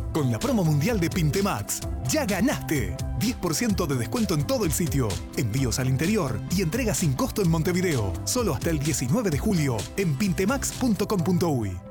Con la promo mundial de Pintemax, ¡ya ganaste! 10% de descuento en todo el sitio, envíos al interior y entrega sin costo en Montevideo. Solo hasta el 19 de julio en pintemax.com.uy.